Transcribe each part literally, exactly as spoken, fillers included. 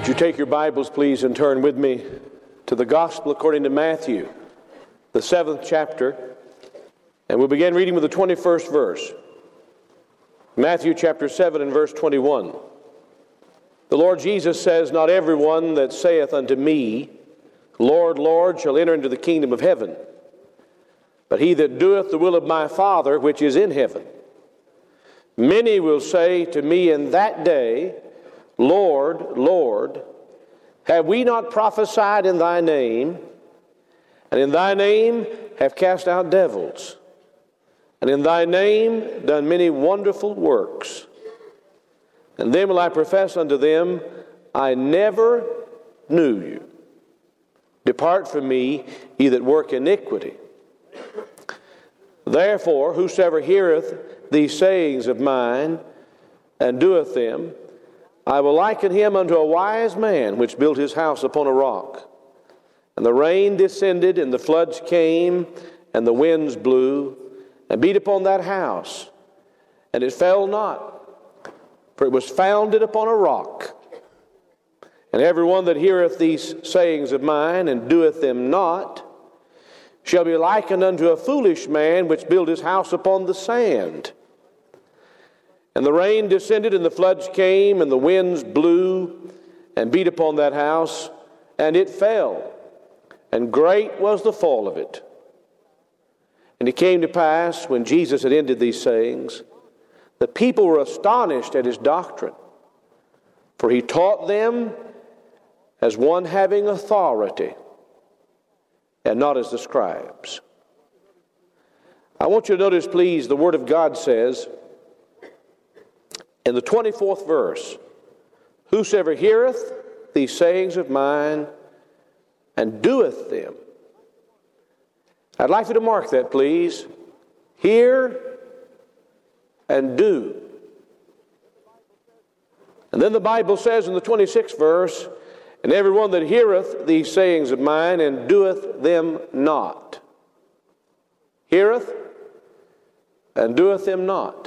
Would you take your Bibles, please, and turn with me to the Gospel according to Matthew, the seventh chapter, and we'll begin reading with the twenty-first verse. Matthew chapter seven and verse twenty-one. The Lord Jesus says, "Not everyone that saith unto me, Lord, Lord, shall enter into the kingdom of heaven, but he that doeth the will of my Father which is in heaven. Many will say to me in that day, Lord, Lord, have we not prophesied in thy name, and in thy name have cast out devils, and in thy name done many wonderful works? And then will I profess unto them, I never knew you. Depart from me, ye that work iniquity. Therefore, whosoever heareth these sayings of mine, and doeth them, I will liken him unto a wise man which built his house upon a rock. And the rain descended, and the floods came, and the winds blew, and beat upon that house. And it fell not, for it was founded upon a rock. And every one that heareth these sayings of mine, and doeth them not, shall be likened unto a foolish man which built his house upon the sand. And the rain descended, and the floods came, and the winds blew, and beat upon that house, and it fell, and great was the fall of it. And it came to pass, when Jesus had ended these sayings, the people were astonished at his doctrine, for he taught them as one having authority, and not as the scribes." I want you to notice, please, the Word of God says, in the twenty-fourth verse, "Whosoever heareth these sayings of mine, and doeth them." I'd like you to mark that, please. Hear and do. And then the Bible says in the twenty-sixth verse, "And every one that heareth these sayings of mine, and doeth them not." Heareth and doeth them not.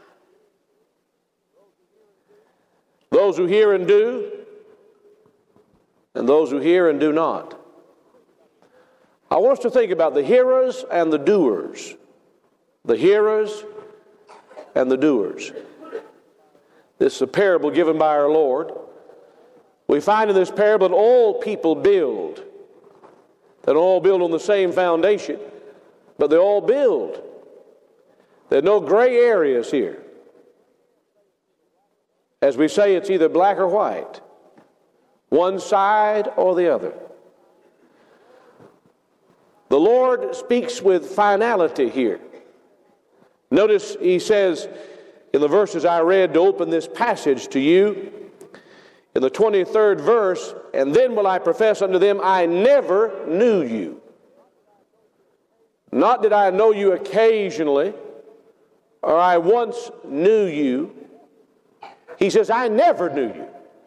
Those who hear and do, and those who hear and do not. I want us to think about the hearers and the doers. The hearers and the doers. This is a parable given by our Lord. We find in this parable that all people build. They don't all build on the same foundation, but they all build. There are no gray areas here. As we say, it's either black or white, one side or the other. The Lord speaks with finality here. Notice he says in the verses I read to open this passage to you, in the twenty-third verse, "And then will I profess unto them, I never knew you." Not did I know you occasionally, or I once knew you. He says, I never knew you.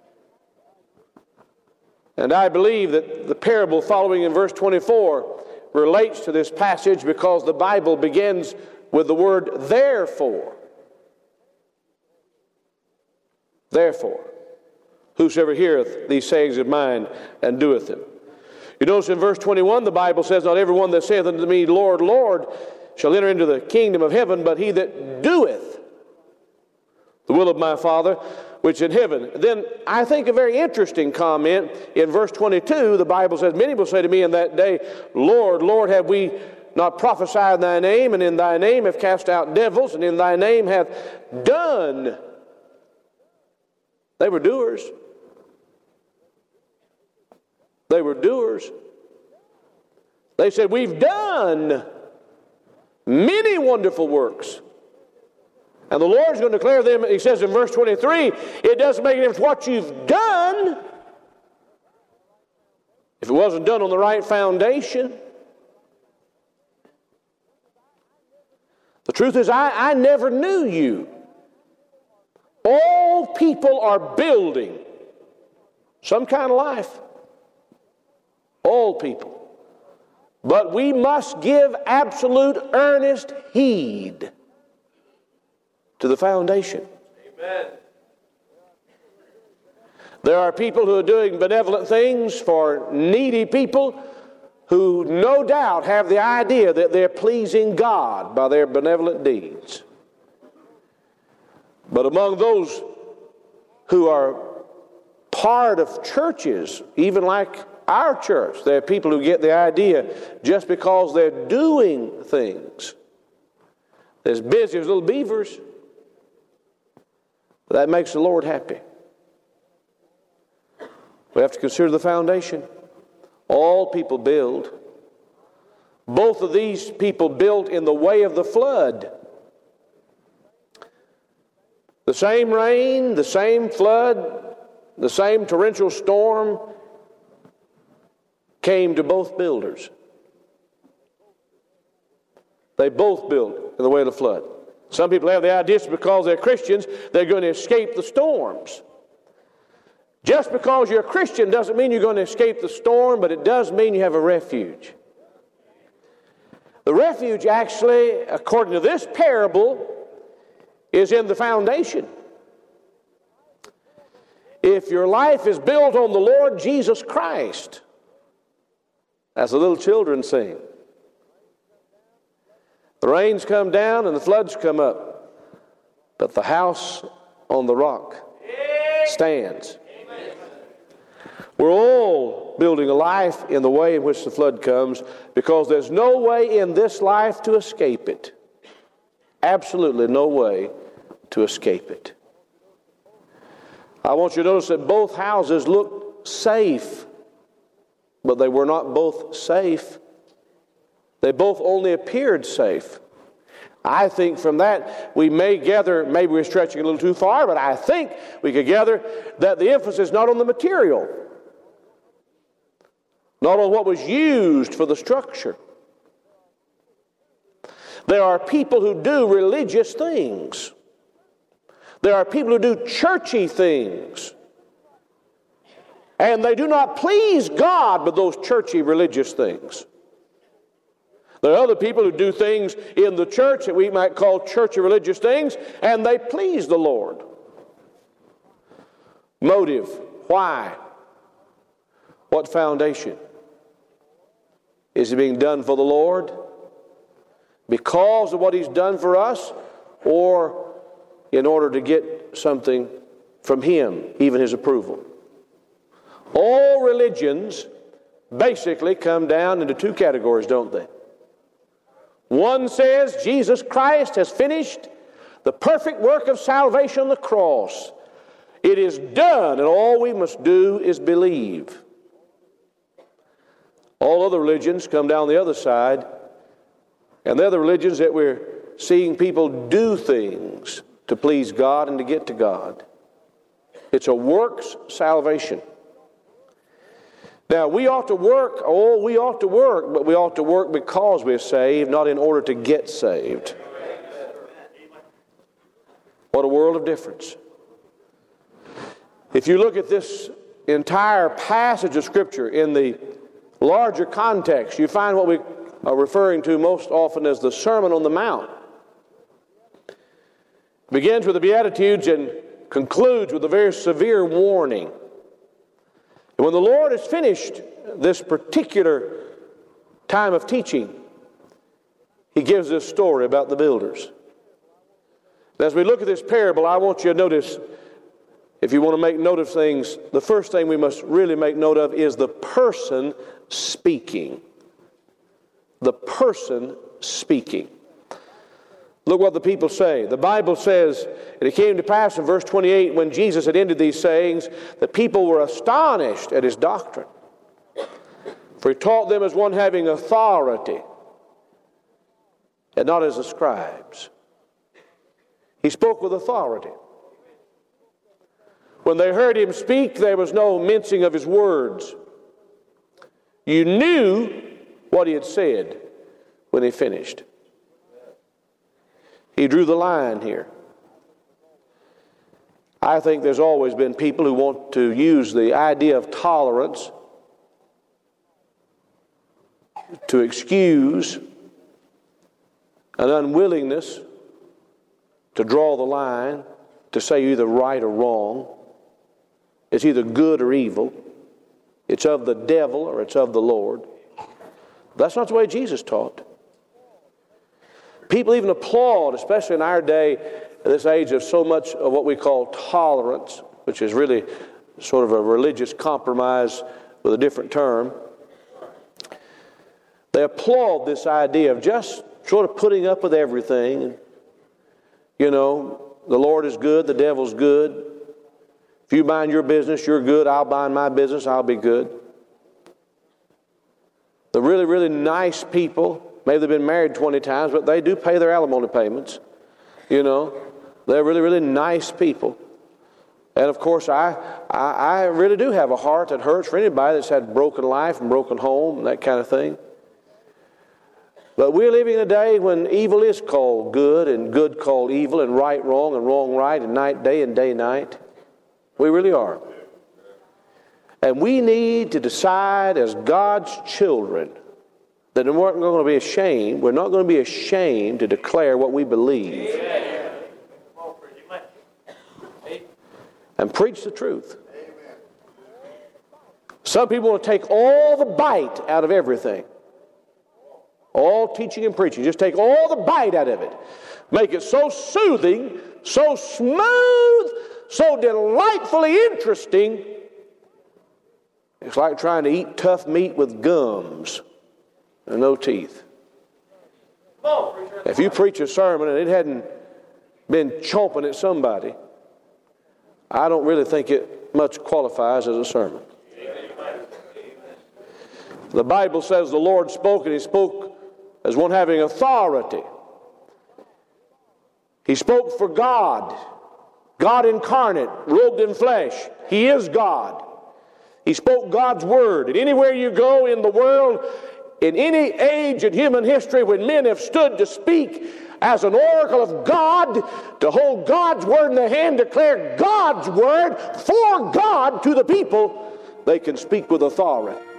And I believe that the parable following in verse twenty-four relates to this passage because the Bible begins with the word therefore. Therefore, whosoever heareth these sayings of mine and doeth them. You notice in verse twenty-one, the Bible says, "Not every one that saith unto me, Lord, Lord, shall enter into the kingdom of heaven, but he that doeth the will of my Father which is in heaven." Then I think a very interesting comment in verse twenty-two. The Bible says, "Many will say to me in that day, Lord, Lord, have we not prophesied in thy name, and in thy name have cast out devils, and in thy name have done." They were doers. They were doers. They said, "We've done many wonderful works." And the Lord's going to declare them, he says in verse twenty-three, it doesn't make any difference what you've done if it wasn't done on the right foundation. The truth is, I, I never knew you. All people are building some kind of life. All people. But we must give absolute earnest heed to the foundation. Amen. There are people who are doing benevolent things for needy people who no doubt have the idea that they're pleasing God by their benevolent deeds. But among those who are part of churches, even like our church, there are people who get the idea just because they're doing things, they're as busy as little beavers, that makes the Lord happy. We have to consider the foundation. All people build. Both of these people built in the way of the flood. The same rain, the same flood, the same torrential storm came to both builders. They both built in the way of the flood. Some people have the idea just because they're Christians, they're going to escape the storms. Just because you're a Christian doesn't mean you're going to escape the storm, but it does mean you have a refuge. The refuge actually, according to this parable, is in the foundation. If your life is built on the Lord Jesus Christ, as the little children sing, the rains come down and the floods come up, but the house on the rock stands. We're all building a life in the way in which the flood comes because there's no way in this life to escape it. Absolutely no way to escape it. I want you to notice that both houses looked safe, but they were not both safe. They both only appeared safe. I think from that we may gather, maybe we're stretching a little too far, but I think we could gather that the emphasis is not on the material, not on what was used for the structure. There are people who do religious things. There are people who do churchy things. And they do not please God with those churchy religious things. There are other people who do things in the church that we might call churchy religious things, and they please the Lord. Motive. Why? What foundation? Is it being done for the Lord because of what He's done for us, or in order to get something from Him, even His approval? All religions basically come down into two categories, don't they? One says Jesus Christ has finished the perfect work of salvation on the cross. It is done, and all we must do is believe. All other religions come down the other side, and the other religions that we're seeing people do things to please God and to get to God. It's a works salvation. Now, we ought to work, oh, we ought to work, but we ought to work because we're saved, not in order to get saved. What a world of difference. If you look at this entire passage of Scripture in the larger context, you find what we are referring to most often as the Sermon on the Mount. It begins with the Beatitudes and concludes with a very severe warning. And when the Lord has finished this particular time of teaching, He gives this story about the builders. And as we look at this parable, I want you to notice, if you want to make note of things, the first thing we must really make note of is the person speaking. The person speaking. Look what the people say. The Bible says, and it came to pass in verse twenty-eight, when Jesus had ended these sayings, the people were astonished at His doctrine. For He taught them as one having authority, and not as the scribes. He spoke with authority. When they heard Him speak, there was no mincing of His words. You knew what He had said when He finished. He drew the line here. I think there's always been people who want to use the idea of tolerance to excuse an unwillingness to draw the line, to say you're either right or wrong. It's either good or evil. It's of the devil or it's of the Lord. That's not the way Jesus taught. People even applaud, especially in our day, in this age of so much of what we call tolerance, which is really sort of a religious compromise with a different term. They applaud this idea of just sort of putting up with everything. You know, the Lord is good, the devil's good. If you mind your business, you're good. I'll mind my business, I'll be good. The really, really nice people, maybe they've been married twenty times, but they do pay their alimony payments. You know, they're really, really nice people. And of course, I, I, I really do have a heart that hurts for anybody that's had broken life and broken home and that kind of thing. But we're living in a day when evil is called good and good called evil and right wrong and wrong right and night day and day night. We really are. And we need to decide as God's children that we're not going to be ashamed. We're not going to be ashamed to declare what we believe. And preach the truth. Some people want to take all the bite out of everything. All teaching and preaching. Just take all the bite out of it. Make it so soothing, so smooth, so delightfully interesting. It's like trying to eat tough meat with gums and no teeth. If you preach a sermon and it hadn't been chomping at somebody, I don't really think it much qualifies as a sermon. The Bible says the Lord spoke, and He spoke as one having authority. He spoke for God, God incarnate, robed in flesh. He is God. He spoke God's word. And anywhere you go in the world, in any age in human history when men have stood to speak as an oracle of God, to hold God's word in their hand, declare God's word for God to the people, they can speak with authority.